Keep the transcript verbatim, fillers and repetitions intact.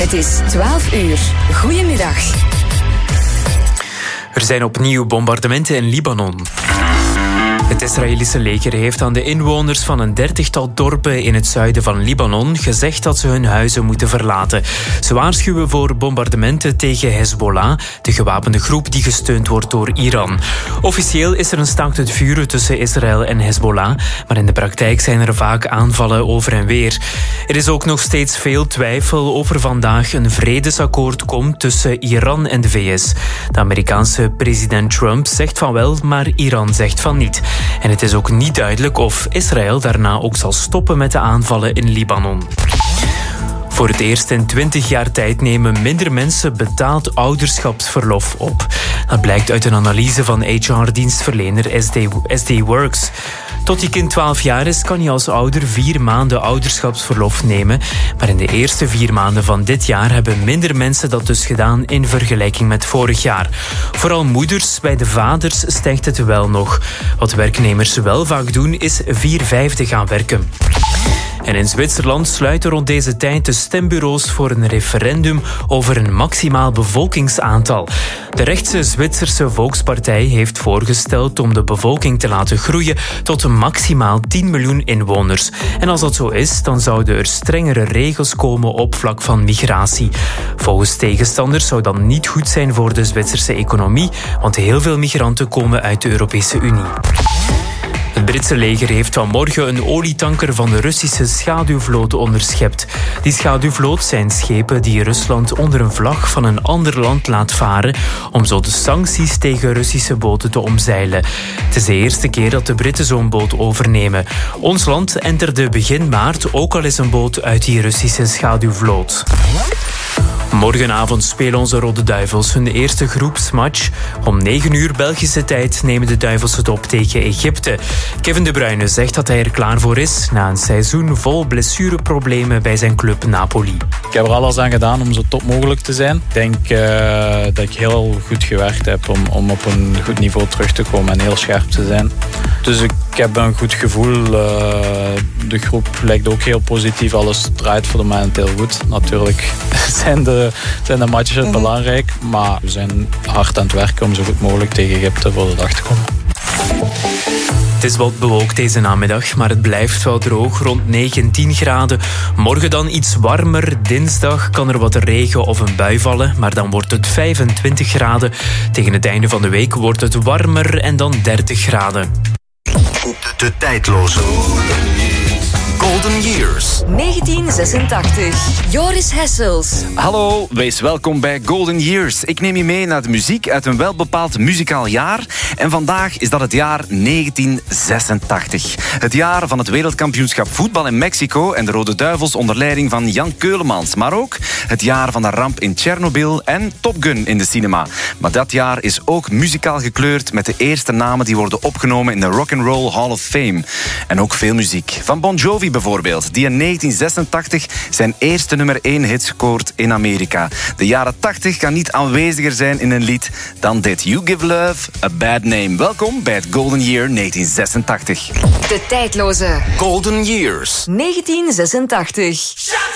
Het is twaalf uur. Goedemiddag. Er zijn opnieuw bombardementen in Libanon. Het Israëlische leger heeft aan de inwoners van een dertigtal dorpen in het zuiden van Libanon gezegd dat ze hun huizen moeten verlaten. Ze waarschuwen voor bombardementen tegen Hezbollah, de gewapende groep die gesteund wordt door Iran. Officieel is er een staakt het vuren tussen Israël en Hezbollah, maar in de praktijk zijn er vaak aanvallen over en weer. Er is ook nog steeds veel twijfel of er vandaag een vredesakkoord komt tussen Iran en de V S. De Amerikaanse president Trump zegt van wel, maar Iran zegt van niet. En het is ook niet duidelijk of Israël daarna ook zal stoppen met de aanvallen in Libanon. Voor het eerst in twintig jaar tijd nemen minder mensen betaald ouderschapsverlof op. Dat blijkt uit een analyse van H R-dienstverlener S D Works. Tot je kind twaalf jaar is, kan je als ouder vier maanden ouderschapsverlof nemen. Maar in de eerste vier maanden van dit jaar hebben minder mensen dat dus gedaan in vergelijking met vorig jaar. Vooral moeders, bij de vaders stijgt het wel nog. Wat werknemers wel vaak doen, is vier vijfde gaan werken. En in Zwitserland sluiten rond deze tijd de stembureaus voor een referendum over een maximaal bevolkingsaantal. De rechtse Zwitserse Volkspartij heeft voorgesteld om de bevolking te laten groeien tot maximaal tien miljoen inwoners. En als dat zo is, dan zouden er strengere regels komen op vlak van migratie. Volgens tegenstanders zou dat niet goed zijn voor de Zwitserse economie, want heel veel migranten komen uit de Europese Unie. Het Britse leger heeft vanmorgen een olietanker van de Russische schaduwvloot onderschept. Die schaduwvloot zijn schepen die Rusland onder een vlag van een ander land laat varen om zo de sancties tegen Russische boten te omzeilen. Het is de eerste keer dat de Britten zo'n boot overnemen. Ons land enterde begin maart ook al eens een boot uit die Russische schaduwvloot. Morgenavond spelen onze Rode Duivels hun eerste groepsmatch. Om negen uur Belgische tijd nemen de Duivels het op tegen Egypte. Kevin De Bruyne zegt dat hij er klaar voor is na een seizoen vol blessureproblemen bij zijn club Napoli. Ik heb er alles aan gedaan om zo top mogelijk te zijn. Ik denk uh, dat ik heel goed gewerkt heb om, om op een goed niveau terug te komen en heel scherp te zijn. Dus ik heb een goed gevoel. Uh, de groep lijkt ook heel positief. Alles draait voor de moment heel goed. Natuurlijk zijn de, zijn de matches mm-hmm. belangrijk. Maar we zijn hard aan het werken om zo goed mogelijk tegen Egypte voor de dag te komen. Het is wat bewolkt deze namiddag, maar het blijft wel droog, rond negentien graden. Morgen dan iets warmer. Dinsdag kan er wat regen of een bui vallen, maar dan wordt het vijfentwintig graden. Tegen het einde van de week wordt het warmer en dan dertig graden. De tijdloze Golden Years. negentien zesentachtig. Joris Hessels. Hallo, wees welkom bij Golden Years. Ik neem je mee naar de muziek uit een welbepaald muzikaal jaar. En vandaag is dat het jaar negentien zesentachtig. Het jaar van het wereldkampioenschap voetbal in Mexico en de Rode Duivels onder leiding van Jan Keulemans. Maar ook het jaar van de ramp in Tsjernobyl en Top Gun in de cinema. Maar dat jaar is ook muzikaal gekleurd met de eerste namen die worden opgenomen in de Rock and Roll Hall of Fame. En ook veel muziek. Van Bon Jovi bijvoorbeeld, die in negentien zesentachtig zijn eerste nummer één hit scoort in Amerika. De jaren tachtig kan niet aanweziger zijn in een lied dan dit. You Give Love a Bad Name. Welkom bij het Golden Year negentien zesentachtig. De tijdloze Golden Years negentien zesentachtig.